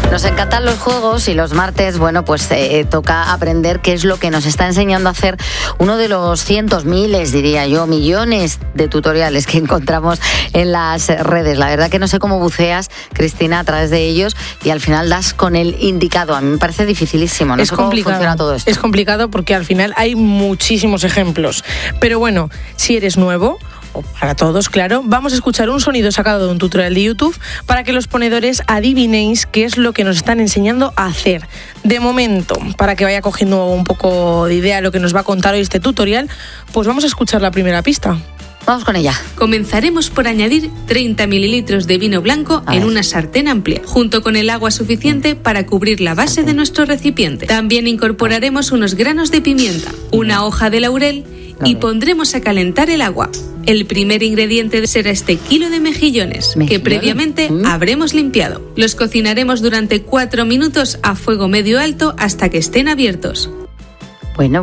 Nos encantan los juegos y los martes, bueno, pues toca aprender qué es lo que nos está enseñando a hacer uno de los cientos, miles, diría yo, millones de tutoriales que encontramos en las redes. La verdad que no sé cómo buceas, Cristina, a través de ellos y al final das con el indicado. A mí me parece dificilísimo, no sé cómo funciona todo esto. Es complicado porque al final hay muchísimos ejemplos. Pero bueno, si eres nuevo, o para todos, claro, vamos a escuchar un sonido sacado de un tutorial de YouTube para que los ponedores adivinéis qué es lo que nos están enseñando a hacer. De momento, para que vaya cogiendo un poco de idea de lo que nos va a contar hoy este tutorial, pues vamos a escuchar la primera pista. Vamos con ella. Comenzaremos por añadir 30 mililitros de vino blanco en una sartén amplia, junto con el agua suficiente para cubrir la base de nuestro recipiente. También incorporaremos unos granos de pimienta, una hoja de laurel y pondremos a calentar el agua. El primer ingrediente será este kilo de mejillones, que previamente habremos limpiado. Los cocinaremos durante 4 minutos a fuego medio alto hasta que estén abiertos. Bueno.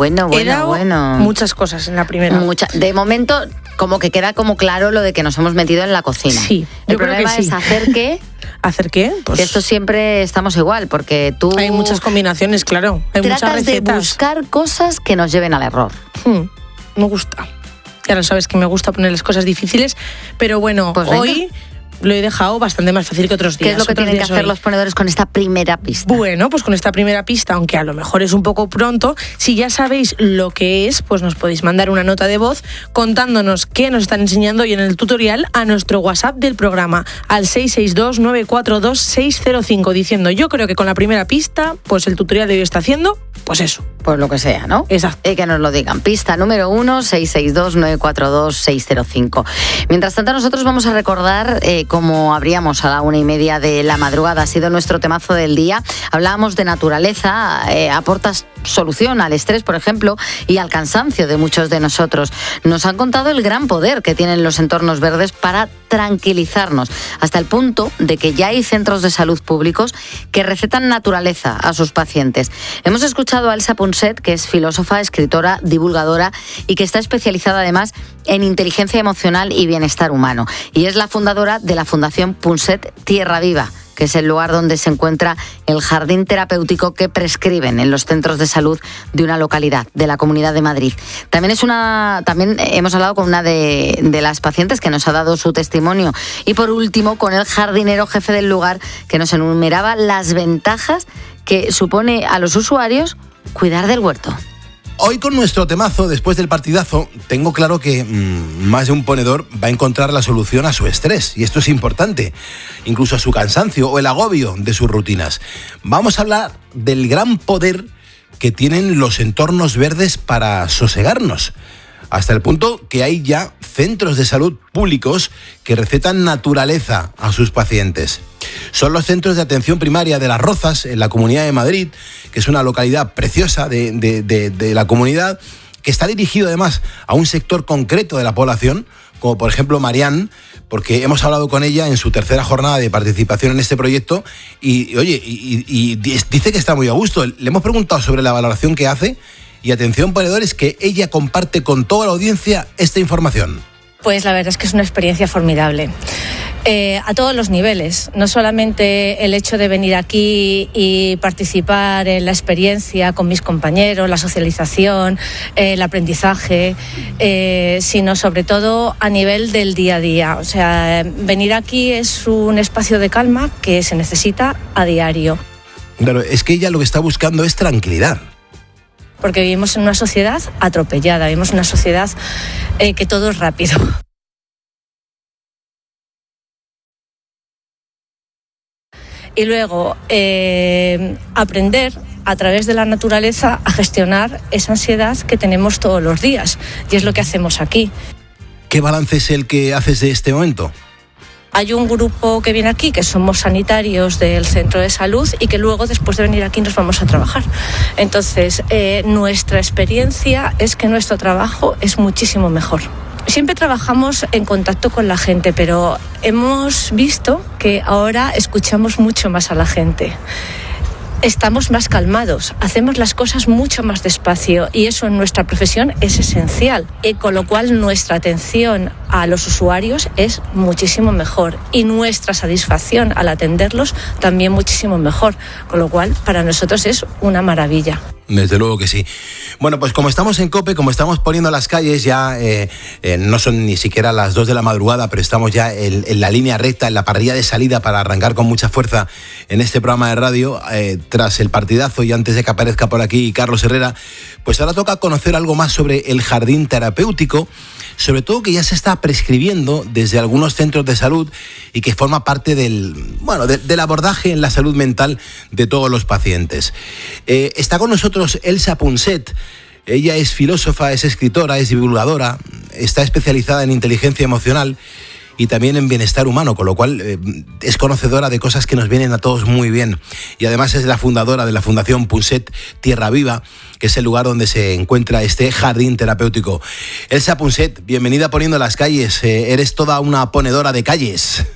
Muchas cosas en la primera. De momento, como que queda como claro lo de que nos hemos metido en la cocina. Sí, el problema es hacer qué. ¿Hacer qué? Pues esto siempre estamos igual, porque tú... Hay muchas combinaciones, claro. Hay muchas recetas. Tratas de buscar cosas que nos lleven al error. Me gusta. Ya lo sabes que me gusta poner las cosas difíciles, pero bueno, pues hoy lo he dejado bastante más fácil que otros días. ¿Qué es lo que tienen que hacer los ponedores con esta primera pista? Bueno, pues con esta primera pista, aunque a lo mejor es un poco pronto, si ya sabéis lo que es, pues nos podéis mandar una nota de voz contándonos qué nos están enseñando hoy en el tutorial a nuestro WhatsApp del programa, al 662-942-605, diciendo: yo creo que con la primera pista, pues el tutorial de hoy está haciendo, pues eso. Pues lo que sea, ¿no? Exacto. Y que nos lo digan. Pista número 1, 662-942-605. Mientras tanto, nosotros vamos a recordar cómo abríamos a la 1:30 de la madrugada. Ha sido nuestro temazo del día. Hablábamos de naturaleza, aportas solución al estrés, por ejemplo, y al cansancio de muchos de nosotros. Nos han contado el gran poder que tienen los entornos verdes para tranquilizarnos, hasta el punto de que ya hay centros de salud públicos que recetan naturaleza a sus pacientes. Hemos escuchado a Elsa Punset, que es filósofa, escritora, divulgadora y que está especializada además en inteligencia emocional y bienestar humano. Y es la fundadora de la Fundación Punset Tierra Viva, que es el lugar donde se encuentra el jardín terapéutico que prescriben en los centros de salud de una localidad, de la Comunidad de Madrid. También hemos hablado con una de las pacientes que nos ha dado su testimonio. Y por último, con el jardinero jefe del lugar, que nos enumeraba las ventajas que supone a los usuarios cuidar del huerto. Hoy con nuestro temazo, después del partidazo, tengo claro que más de un ponedor va a encontrar la solución a su estrés, y esto es importante, incluso a su cansancio o el agobio de sus rutinas. Vamos a hablar del gran poder que tienen los entornos verdes para sosegarnos, hasta el punto que hay ya centros de salud públicos que recetan naturaleza a sus pacientes. Son los centros de atención primaria de Las Rozas, en la Comunidad de Madrid, que es una localidad preciosa de la comunidad, que está dirigido además a un sector concreto de la población, como por ejemplo Marián, porque hemos hablado con ella en su tercera jornada de participación en este proyecto y dice que está muy a gusto. Le hemos preguntado sobre la valoración que hace y atención ponedores, que ella comparte con toda la audiencia esta información. Pues la verdad es que es una experiencia formidable. A todos los niveles, no solamente el hecho de venir aquí y participar en la experiencia con mis compañeros, la socialización, el aprendizaje, sino sobre todo a nivel del día a día. O sea, venir aquí es un espacio de calma que se necesita a diario. Claro, es que ella lo que está buscando es tranquilidad. Porque vivimos en una sociedad atropellada, vivimos en una sociedad que todo es rápido. Y luego aprender a través de la naturaleza a gestionar esa ansiedad que tenemos todos los días. Y es lo que hacemos aquí. ¿Qué balance es el que haces de este momento? Hay un grupo que viene aquí, que somos sanitarios del centro de salud y que luego, después de venir aquí, nos vamos a trabajar. Entonces, nuestra experiencia es que nuestro trabajo es muchísimo mejor. Siempre trabajamos en contacto con la gente, pero hemos visto que ahora escuchamos mucho más a la gente. estamos más calmados, hacemos las cosas mucho más despacio y eso en nuestra profesión es esencial, con lo cual nuestra atención a los usuarios es muchísimo mejor y nuestra satisfacción al atenderlos también muchísimo mejor, con lo cual para nosotros es una maravilla. Desde luego que sí. Bueno, pues como estamos en COPE, como estamos poniendo las calles, ya no son ni siquiera las 2 de la madrugada, pero estamos ya en la línea recta, en la parrilla de salida para arrancar con mucha fuerza en este programa de radio, tras el partidazo y antes de que aparezca por aquí Carlos Herrera, pues ahora toca conocer algo más sobre el jardín terapéutico, sobre todo que ya se está prescribiendo desde algunos centros de salud y que forma parte del abordaje en la salud mental de todos los pacientes. Está con nosotros Elsa Punset. Ella es filósofa, es escritora, es divulgadora, está especializada en inteligencia emocional y también en bienestar humano, con lo cual es conocedora de cosas que nos vienen a todos muy bien. Y además es la fundadora de la Fundación Punset Tierra Viva, que es el lugar donde se encuentra este jardín terapéutico. Elsa Punset, bienvenida a Poniendo las Calles. Eres toda una ponedora de calles.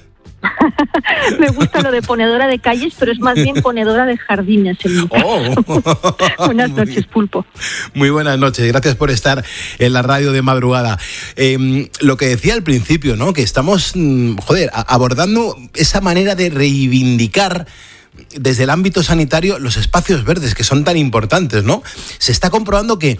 Me gusta lo de ponedora de calles, pero es más bien ponedora de jardines en mi caso. Buenas noches, Pulpo. Muy buenas noches, gracias por estar en la radio de madrugada. Lo que decía al principio, ¿no? Que estamos, abordando esa manera de reivindicar desde el ámbito sanitario los espacios verdes que son tan importantes, ¿no? Se está comprobando que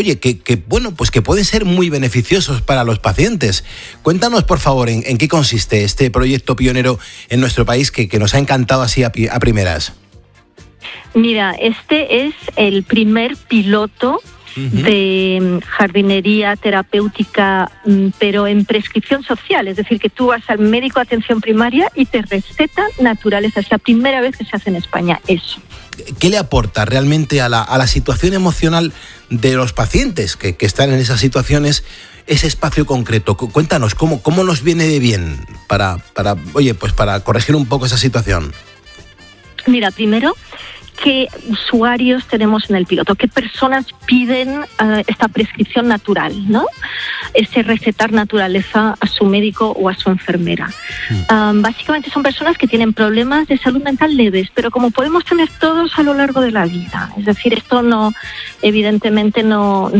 pueden ser muy beneficiosos para los pacientes. Cuéntanos, por favor, en qué consiste este proyecto pionero en nuestro país que nos ha encantado así a primeras. Mira, este es el primer piloto de jardinería terapéutica, pero en prescripción social, es decir, que tú vas al médico de atención primaria y te receta naturaleza. Es la primera vez que se hace en España eso. ¿Qué le aporta realmente a la situación emocional de los pacientes que están en esas situaciones ese espacio concreto? Cuéntanos, ¿cómo nos viene de bien para corregir un poco esa situación? Mira, primero, ¿qué usuarios tenemos en el piloto? ¿Qué personas piden esta prescripción natural, ¿no? Ese recetar naturaleza a su médico o a su enfermera. Básicamente son personas que tienen problemas de salud mental leves, pero como podemos tener todos a lo largo de la vida. Es decir, esto evidentemente no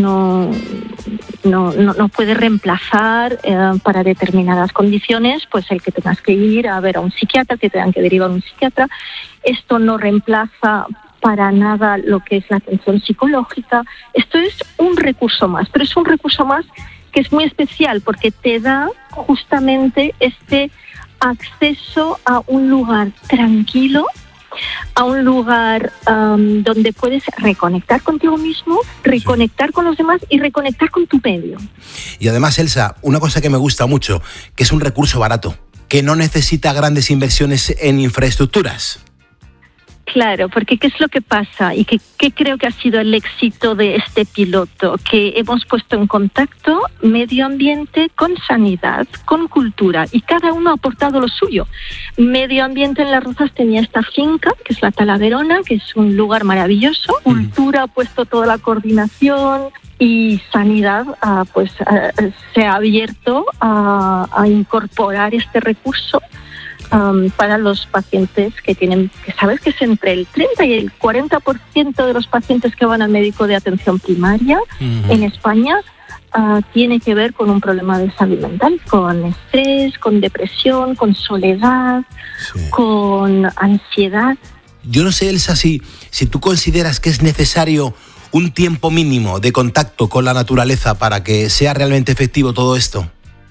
puede reemplazar para determinadas condiciones, pues el que tengas que ir a ver a un psiquiatra, que tengan que derivar a un psiquiatra. Esto no reemplaza para nada lo que es la atención psicológica. Esto es un recurso más, pero es un recurso más que es muy especial porque te da justamente este acceso a un lugar tranquilo, a un lugar donde puedes reconectar contigo mismo, reconectar con los demás y reconectar con tu medio. Y además, Elsa, una cosa que me gusta mucho, que es un recurso barato, que no necesita grandes inversiones en infraestructuras. Claro, porque ¿qué es lo que pasa? Y ¿qué creo que ha sido el éxito de este piloto? Que hemos puesto en contacto medio ambiente con sanidad, con cultura, y cada uno ha aportado lo suyo. Medio ambiente en Las Rozas tenía esta finca, que es la Talaverona, que es un lugar maravilloso. Cultura ha puesto toda la coordinación y sanidad se ha abierto a incorporar este recurso para los pacientes que sabes que es entre el 30 y el 40% de los pacientes que van al médico de atención primaria en España tiene que ver con un problema de salud mental, con estrés, con depresión, con soledad, con ansiedad. Yo no sé, Elsa, si tú consideras que es necesario un tiempo mínimo de contacto con la naturaleza para que sea realmente efectivo todo esto.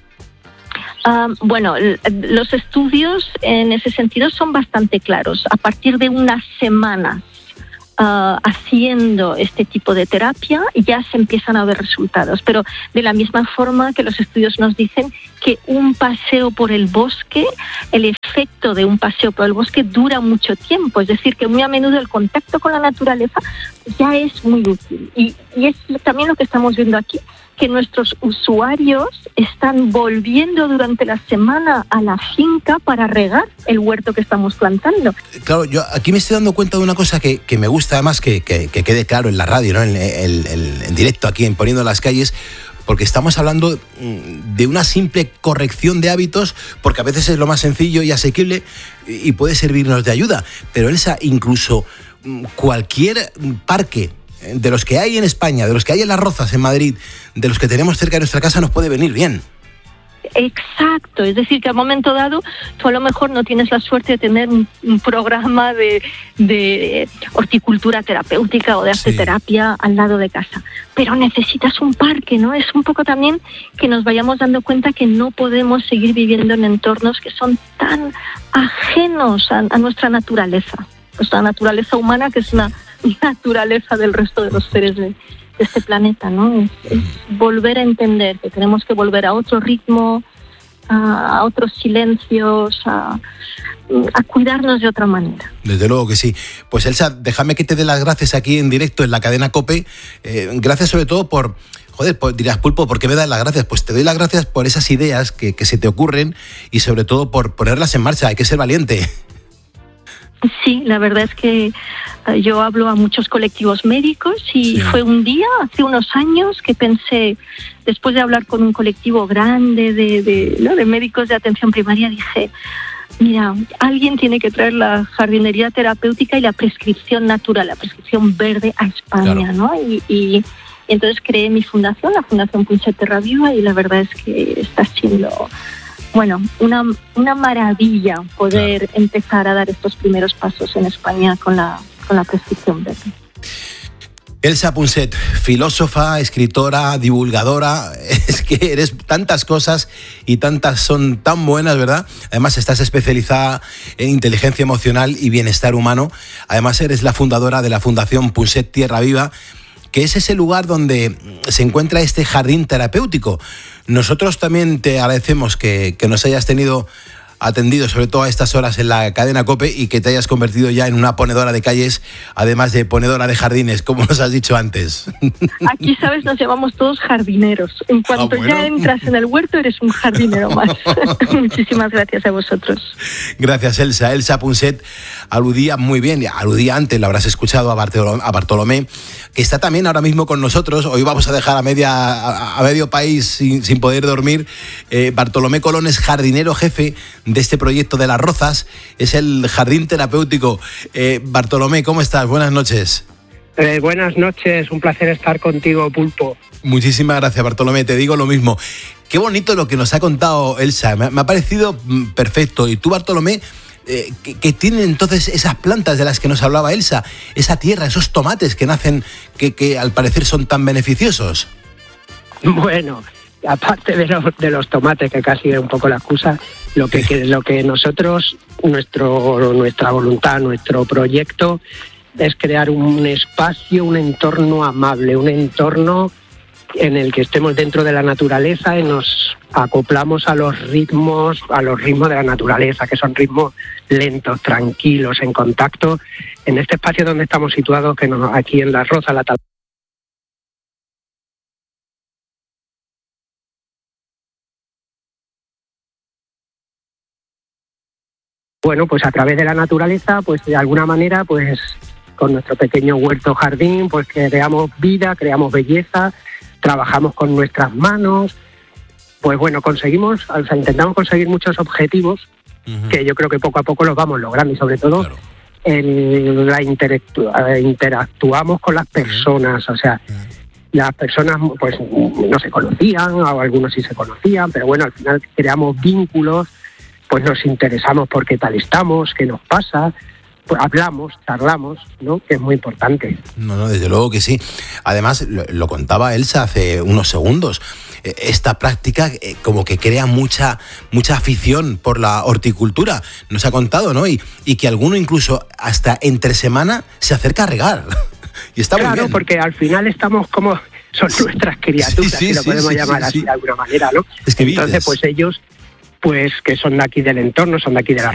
Los estudios en ese sentido son bastante claros. A partir de unas semanas haciendo este tipo de terapia ya se empiezan a ver resultados, pero de la misma forma que los estudios nos dicen que un paseo por el bosque, el efecto de un paseo por el bosque dura mucho tiempo, es decir, que muy a menudo el contacto con la naturaleza ya es muy útil y es también lo que estamos viendo aquí, que nuestros usuarios están volviendo durante la semana a la finca para regar el huerto que estamos plantando. Claro, yo aquí me estoy dando cuenta de una cosa que me gusta además que quede claro en la radio, ¿no? En directo aquí en Poniendo las Calles, porque estamos hablando de una simple corrección de hábitos, porque a veces es lo más sencillo y asequible y puede servirnos de ayuda. Pero Elsa, incluso cualquier parque de los que hay en España, de los que hay en Las Rozas, en Madrid, de los que tenemos cerca de nuestra casa, nos puede venir bien. Exacto, es decir, que al momento dado tú a lo mejor no tienes la suerte de tener un programa de horticultura terapéutica o de arteterapia al lado de casa, pero necesitas un parque, ¿no? Es un poco también que nos vayamos dando cuenta que no podemos seguir viviendo en entornos que son tan ajenos a nuestra naturaleza humana, que es una naturaleza del resto de los seres de este planeta, ¿no? Es volver a entender que tenemos que volver a otro ritmo, a otros silencios, a cuidarnos de otra manera. Desde luego que sí. Pues Elsa, déjame que te dé las gracias aquí en directo en la cadena COPE. Gracias sobre todo por... dirás, Pulpo, ¿por qué me das las gracias? Pues te doy las gracias por esas ideas que se te ocurren y sobre todo por ponerlas en marcha. Hay que ser valiente. Sí, la verdad es que yo hablo a muchos colectivos médicos y fue un día, hace unos años, que pensé, después de hablar con un colectivo grande de médicos de atención primaria, dije, mira, alguien tiene que traer la jardinería terapéutica y la prescripción natural, la prescripción verde a España, claro, ¿no? Y entonces creé mi fundación, la Fundación Punset Terra Viva, y la verdad es que está siendo... Bueno, una maravilla poder empezar a dar estos primeros pasos en España con la prescripción verde. Elsa Punset, filósofa, escritora, divulgadora, es que eres tantas cosas y tantas son tan buenas, ¿verdad? Además estás especializada en inteligencia emocional y bienestar humano. Además eres la fundadora de la Fundación Punset Tierra Viva, que es ese lugar donde se encuentra este jardín terapéutico. Nosotros también te agradecemos que nos hayas atendido, sobre todo a estas horas en la cadena COPE, y que te hayas convertido ya en una ponedora de calles, además de ponedora de jardines, como nos has dicho antes. Aquí, ¿sabes? Nos llamamos todos jardineros. En cuanto ya entras en el huerto, eres un jardinero más. Muchísimas gracias a vosotros. Gracias, Elsa. Elsa Punset aludía antes, lo habrás escuchado, a Bartolomé, que está también ahora mismo con nosotros. Hoy vamos a dejar a medio país sin poder dormir. Bartolomé Colón es jardinero jefe de este proyecto de Las Rozas, es el jardín terapéutico. Bartolomé, ¿cómo estás? Buenas noches. Buenas noches, un placer estar contigo, Pulpo. Muchísimas gracias, Bartolomé, te digo lo mismo. Qué bonito lo que nos ha contado Elsa, me ha parecido perfecto. Y tú, Bartolomé, ¿qué tienen entonces esas plantas de las que nos hablaba Elsa? Esa tierra, esos tomates que nacen, que al parecer son tan beneficiosos. Bueno, aparte de los tomates, que casi es un poco la excusa, lo que nosotros, nuestra voluntad, nuestro proyecto es crear un espacio, un entorno amable, un entorno en el que estemos dentro de la naturaleza y nos acoplamos a los ritmos de la naturaleza, que son ritmos lentos, tranquilos, en contacto. En este espacio donde estamos situados, aquí en Las Rozas, bueno, pues a través de la naturaleza, pues de alguna manera, pues con nuestro pequeño huerto jardín, pues creamos vida, creamos belleza, trabajamos con nuestras manos. Pues bueno, intentamos conseguir muchos objetivos que yo creo que poco a poco los vamos logrando, y sobre todo interactuamos con las personas, o sea, las personas pues no se conocían, o algunos sí se conocían, pero bueno, al final creamos vínculos, pues nos interesamos por qué tal estamos, qué nos pasa, pues hablamos, charlamos, ¿no? Que es muy importante. No, desde luego que sí. Además, lo contaba Elsa hace unos segundos, esta práctica como que crea mucha afición por la horticultura, nos ha contado, ¿no? Y que alguno incluso hasta entre semana se acerca a regar. Y está muy bien. Claro, porque al final estamos como... son nuestras criaturas, si lo podemos llamar así de alguna manera, ¿no? Es que entonces, pues ellos... pues que son de aquí del entorno, son de aquí de Las